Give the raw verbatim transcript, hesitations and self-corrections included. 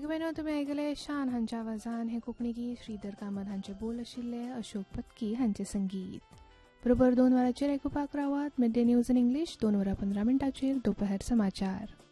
ऐकवेनो तुमी आयकले शान हांच्या आवाजान हे कोंकणी गीत श्रीधर कामत हांचे बोल आशिल्ले, अशोक पत्की हांचे संगीत. बरोबर दोन वरांचेर आयकुपाक रावात mid day news in English दोन वरां पंदरा मिनटांचेर दोपहर समाचार.